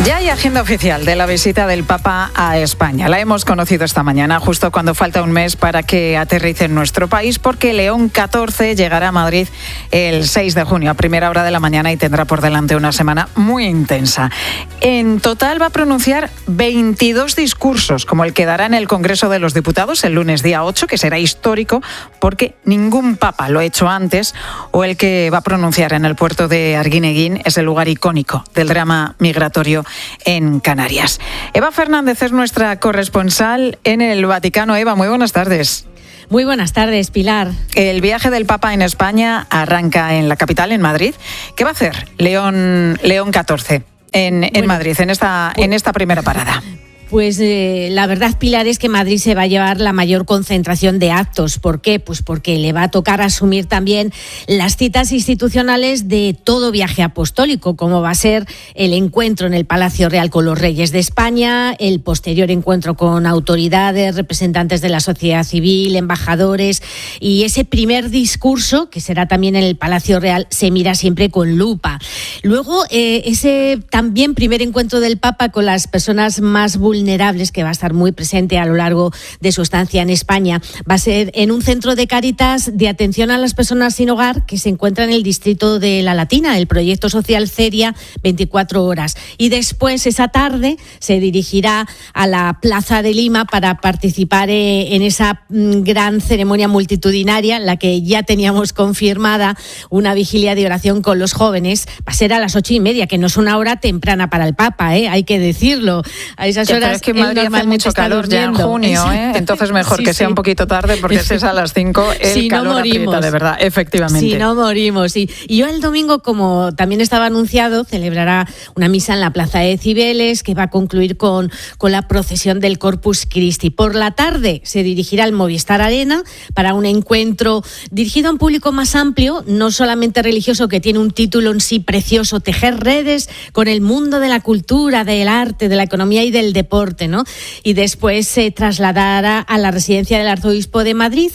Ya hay agenda oficial de la visita del Papa a España. La hemos conocido esta mañana, justo cuando falta un mes para que aterrice en nuestro país, porque León XIV llegará a Madrid el 6 de junio a primera hora de la mañana y tendrá por delante una semana muy intensa. En total va a pronunciar 22 discursos, como el que dará en el Congreso de los Diputados el lunes día 8, que será histórico porque ningún papa lo ha hecho antes, o el que va a pronunciar en el puerto de Arguineguín, es el lugar icónico del drama migratorio en Canarias. Eva Fernández es nuestra corresponsal en el Vaticano. Eva, muy buenas tardes. Muy buenas tardes, Pilar. El viaje del Papa en España arranca en la capital, en Madrid. ¿Qué va a hacer León XIV en Madrid, en esta primera parada? Pues la verdad, Pilar, es que Madrid se va a llevar la mayor concentración de actos. ¿Por qué? Pues porque le va a tocar asumir también las citas institucionales de todo viaje apostólico, como va a ser el encuentro en el Palacio Real con los Reyes de España, el posterior encuentro con autoridades, representantes de la sociedad civil, embajadores, y ese primer discurso, que será también en el Palacio Real, se mira siempre con lupa. Luego, ese también primer encuentro del Papa con las personas más vulnerables, que va a estar muy presente a lo largo de su estancia en España, va a ser en un centro de Cáritas de atención a las personas sin hogar que se encuentra en el distrito de La Latina, el proyecto social Ceria 24 horas. Y después, esa tarde, se dirigirá a la Plaza de Lima para participar en esa gran ceremonia multitudinaria, la que ya teníamos confirmada, una vigilia de oración con los jóvenes. Va a ser a las 8:30, que no es una hora temprana para el Papa, hay que decirlo. A esas horas. Pero es que en Madrid hace mucho calor ya en junio, entonces mejor que sea un poquito tarde, porque si es a las 5 el calor aprieta de verdad, efectivamente. Si no morimos, sí. Y yo el domingo, como también estaba anunciado, celebrará una misa en la Plaza de Cibeles, que va a concluir con la procesión del Corpus Christi. Por la tarde se dirigirá al Movistar Arena para un encuentro dirigido a un público más amplio, no solamente religioso, que tiene un título en sí precioso: tejer redes con el mundo de la cultura, del arte, de la economía y del deporte, ¿no? Y después se trasladará a la residencia del Arzobispo de Madrid.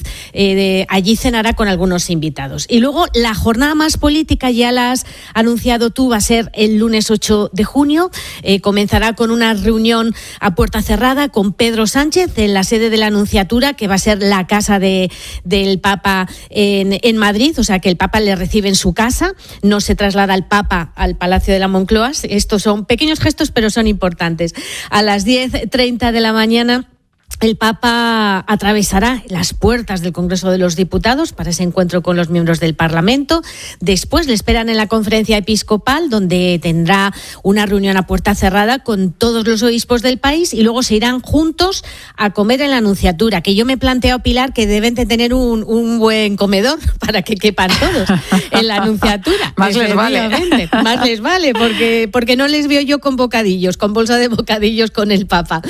Allí cenará con algunos invitados. Y luego la jornada más política, ya la has anunciado tú, va a ser el lunes 8 de junio. Comenzará con una reunión a puerta cerrada con Pedro Sánchez en la sede de la Nunciatura, que va a ser la casa del Papa en Madrid. O sea, que el Papa le recibe en su casa. No se traslada el Papa al Palacio de la Moncloa. Estos son pequeños gestos, pero son importantes. A las 10:30 de la mañana, el Papa atravesará las puertas del Congreso de los Diputados para ese encuentro con los miembros del Parlamento. Después le esperan en la conferencia episcopal, donde tendrá una reunión a puerta cerrada con todos los obispos del país, y luego se irán juntos a comer en la Nunciatura, que yo me he planteado, Pilar, que deben de tener un buen comedor para que quepan todos en la Nunciatura. Más les vale. Más les vale, porque no les veo yo con bocadillos, con bolsa de bocadillos con el Papa.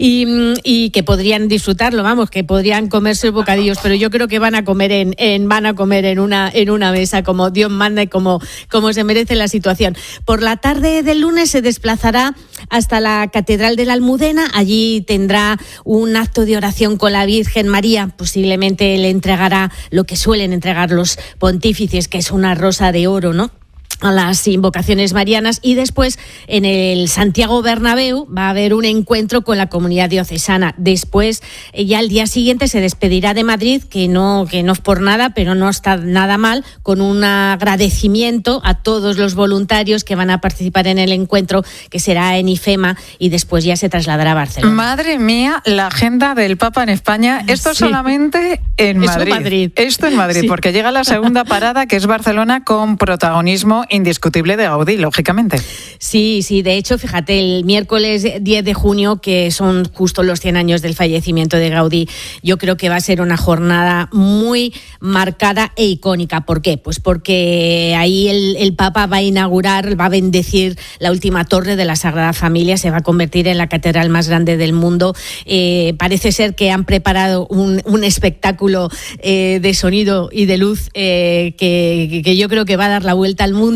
Y que podrían disfrutarlo, que podrían comerse bocadillos, pero yo creo que van a comer en una mesa como Dios manda y como se merece la situación. Por la tarde del lunes se desplazará hasta la Catedral de la Almudena. Allí tendrá un acto de oración con la Virgen María. Posiblemente le entregará lo que suelen entregar los pontífices, que es una rosa de oro, ¿no?, a las invocaciones marianas. Y después, en el Santiago Bernabéu, va a haber un encuentro con la comunidad diocesana. Después, ya el día siguiente, se despedirá de Madrid, que no es por nada, pero no está nada mal, con un agradecimiento a todos los voluntarios que van a participar en el encuentro, que será en IFEMA, y después ya se trasladará a Barcelona. Madre mía, la agenda del Papa en España. Esto solamente en Madrid. Esto en Madrid, sí. Porque llega la segunda parada, que es Barcelona, con protagonismo indiscutible de Gaudí, lógicamente. Sí, de hecho, fíjate, el miércoles 10 de junio, que son justo los 100 años del fallecimiento de Gaudí, yo creo que va a ser una jornada muy marcada e icónica. ¿Por qué? Pues porque ahí el Papa va a inaugurar, va a bendecir la última torre de la Sagrada Familia, se va a convertir en la catedral más grande del mundo. Parece ser que han preparado un espectáculo de sonido y de luz que yo creo que va a dar la vuelta al mundo.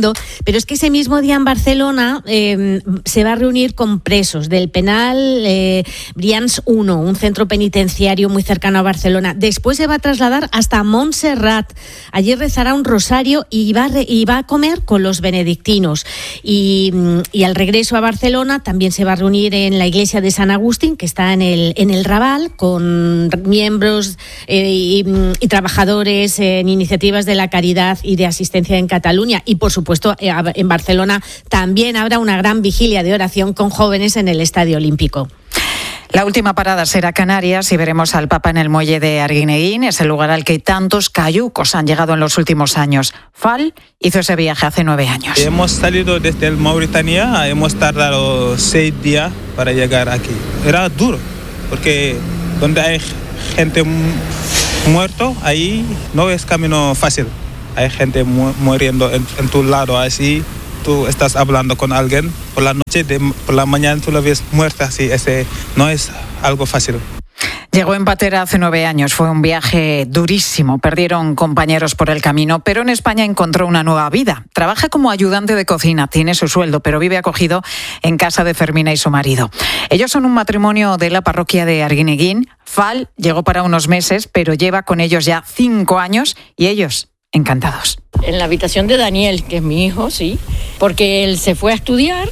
mundo, pero es que ese mismo día en Barcelona se va a reunir con presos del penal Brians 1, un centro penitenciario muy cercano a Barcelona. Después se va a trasladar hasta Montserrat. Allí rezará un rosario y va a comer con los benedictinos. Y al regreso a Barcelona también se va a reunir en la iglesia de San Agustín, que está en el Raval, con miembros y trabajadores en iniciativas de la caridad y de asistencia en Cataluña. Y, por supuesto, en Barcelona también habrá una gran vigilia de oración con jóvenes en el Estadio Olímpico. La última parada será Canarias y veremos al Papa en el muelle de Arguineguín. Es el lugar al que tantos cayucos han llegado en los últimos años. Fall hizo ese viaje hace 9 años. Hemos salido desde el Mauritania, hemos tardado 6 días para llegar aquí. Era duro, porque donde hay gente muerto, ahí no es camino fácil. Hay gente muriendo en tu lado, así. Tú estás hablando con alguien por la noche, por la mañana tú lo ves muerta, así, ese no es algo fácil. Llegó en patera hace 9 años, fue un viaje durísimo, perdieron compañeros por el camino, pero en España encontró una nueva vida. Trabaja como ayudante de cocina, tiene su sueldo, pero vive acogido en casa de Fermina y su marido. Ellos son un matrimonio de la parroquia de Arguineguín. Fall llegó para unos meses, pero lleva con ellos ya 5 años y ellos encantados. En la habitación de Daniel, que es mi hijo, sí, porque él se fue a estudiar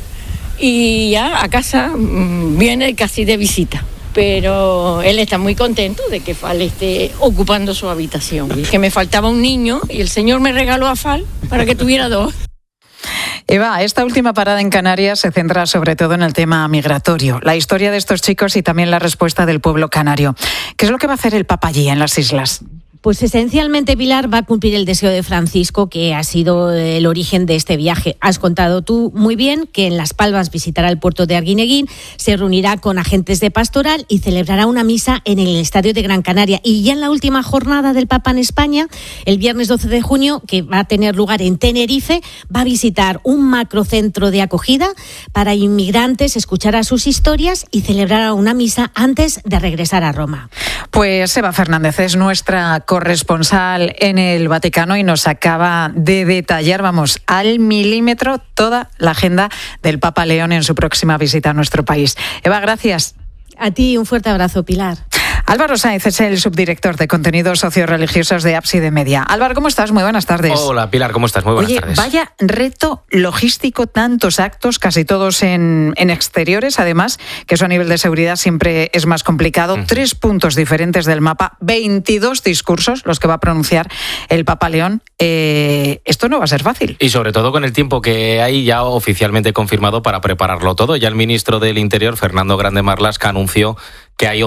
y ya a casa viene casi de visita. Pero él está muy contento de que Fall esté ocupando su habitación. Que me faltaba un niño y el Señor me regaló a Fall para que tuviera 2. Eva, esta última parada en Canarias se centra sobre todo en el tema migratorio, la historia de estos chicos y también la respuesta del pueblo canario. ¿Qué es lo que va a hacer el Papa allí en las islas? Pues esencialmente, Pilar, va a cumplir el deseo de Francisco, que ha sido el origen de este viaje. Has contado tú muy bien que en Las Palmas visitará el puerto de Arguineguín, se reunirá con agentes de pastoral y celebrará una misa en el Estadio de Gran Canaria. Y ya en la última jornada del Papa en España, el viernes 12 de junio, que va a tener lugar en Tenerife, va a visitar un macrocentro de acogida para inmigrantes, escuchará sus historias y celebrará una misa antes de regresar a Roma. Pues Eva Fernández es nuestra corresponsal en el Vaticano y nos acaba de detallar, vamos, al milímetro toda la agenda del Papa León en su próxima visita a nuestro país. Eva, gracias. A ti un fuerte abrazo, Pilar. Álvaro Sáenz es el subdirector de contenidos sociorreligiosos de Ábside Media. Álvaro, ¿cómo estás? Muy buenas tardes. Hola, Pilar, ¿cómo estás? Muy buenas tardes. Vaya reto logístico, tantos actos, casi todos en exteriores, además, que eso a nivel de seguridad siempre es más complicado. 3 puntos diferentes del mapa, 22 discursos los que va a pronunciar el Papa León. Esto no va a ser fácil. Y sobre todo con el tiempo que hay ya oficialmente confirmado para prepararlo todo. Ya el ministro del Interior, Fernando Grande Marlaska, anunció que hay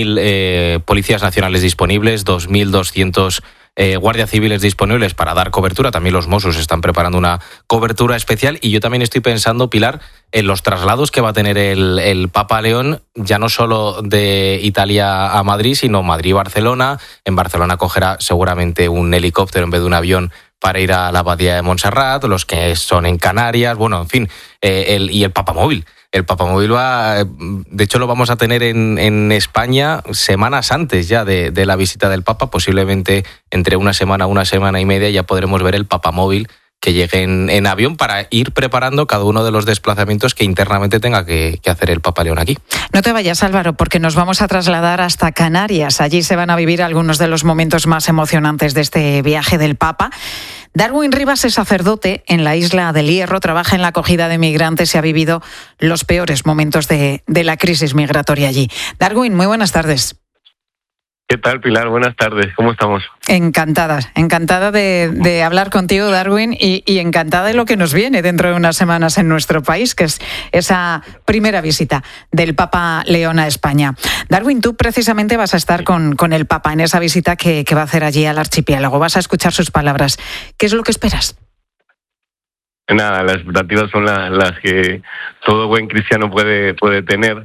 11.000 policías nacionales disponibles, 2.200 guardias civiles disponibles para dar cobertura. También los Mossos están preparando una cobertura especial. Y yo también estoy pensando, Pilar, en los traslados que va a tener el Papa León, ya no solo de Italia a Madrid, sino Madrid-Barcelona. En Barcelona cogerá seguramente un helicóptero en vez de un avión para ir a la abadía de Montserrat, los que son en Canarias, bueno, en fin, y el Papamóvil. El Papamóvil va, de hecho lo vamos a tener en España semanas antes ya de la visita del Papa, posiblemente entre una semana y media ya podremos ver el Papamóvil que llegue en avión para ir preparando cada uno de los desplazamientos que internamente tenga que hacer el Papa León aquí. No te vayas, Álvaro, porque nos vamos a trasladar hasta Canarias. Allí se van a vivir algunos de los momentos más emocionantes de este viaje del Papa. Darwin Rivas es sacerdote en la isla del Hierro, trabaja en la acogida de migrantes y ha vivido los peores momentos de la crisis migratoria allí. Darwin, muy buenas tardes. ¿Qué tal, Pilar? Buenas tardes, ¿cómo estamos? Encantada de hablar contigo, Darwin, y encantada de lo que nos viene dentro de unas semanas en nuestro país, que es esa primera visita del Papa León a España. Darwin, tú precisamente vas a estar con el Papa en esa visita que va a hacer allí al archipiélago. Vas a escuchar sus palabras. ¿Qué es lo que esperas? Nada, las expectativas son las que todo buen cristiano puede tener,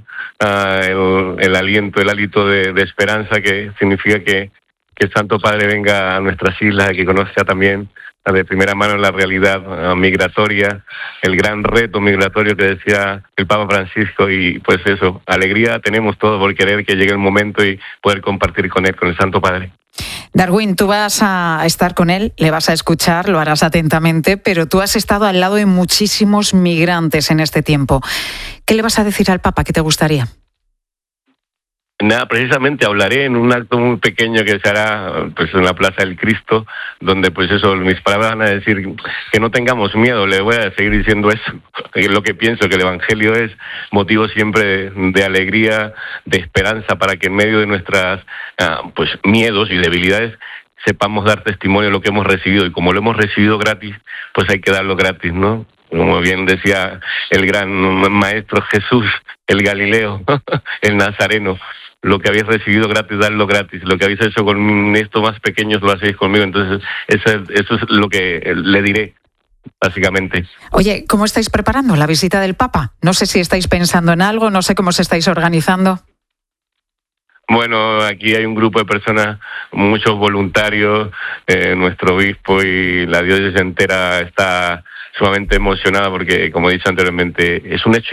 el hálito de esperanza, que significa que el Santo Padre venga a nuestras islas, que conozca también de primera mano la realidad migratoria, el gran reto migratorio que decía el Papa Francisco, y pues eso, alegría tenemos todos por querer que llegue el momento y poder compartir con él, con el Santo Padre. Darwin, tú vas a estar con él, le vas a escuchar, lo harás atentamente, pero tú has estado al lado de muchísimos migrantes en este tiempo. ¿Qué le vas a decir al Papa? ¿Qué te gustaría? Nada, precisamente hablaré en un acto muy pequeño que se hará pues en la Plaza del Cristo, donde pues eso, mis palabras van a decir que no tengamos miedo. Le voy a seguir diciendo eso, lo que pienso, que el Evangelio es motivo siempre de alegría, de esperanza, para que en medio de nuestras pues miedos y debilidades sepamos dar testimonio de lo que hemos recibido, y como lo hemos recibido gratis, pues hay que darlo gratis, ¿no? Como bien decía el gran maestro Jesús, el Galileo, el Nazareno: lo que habéis recibido gratis, dadlo gratis. Lo que habéis hecho con estos más pequeños, lo hacéis conmigo. Entonces, eso es lo que le diré, básicamente. Oye, ¿cómo estáis preparando la visita del Papa? No sé si estáis pensando en algo, no sé cómo os estáis organizando. Bueno, aquí hay un grupo de personas, muchos voluntarios, nuestro obispo y la diócesis entera está sumamente emocionada porque, como he dicho anteriormente, es un hecho